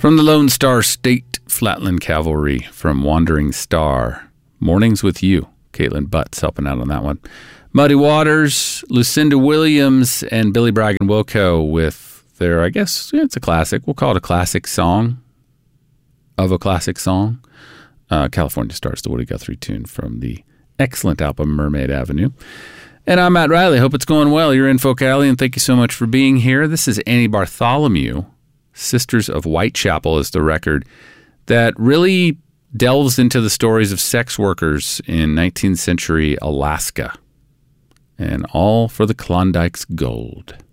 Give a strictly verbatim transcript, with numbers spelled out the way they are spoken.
From the Lone Star State Flatland Cavalry, from Wandering Star, Mornings with You. Caitlin Butts helping out on that one. Muddy Waters, Lucinda Williams, and Billy Bragg and Wilco with their, I guess, yeah, it's a classic. We'll call it a classic song of a classic song. Uh, California Stars, the Woody Guthrie tune from the excellent album Mermaid Avenue. And I'm Matt Riley. Hope it's going well. You're in Focali, and thank you so much for being here. This is Annie Bartholomew. Sisters of Whitechapel is the record that really delves into the stories of sex workers in nineteenth century Alaska. And all for the Klondike's gold.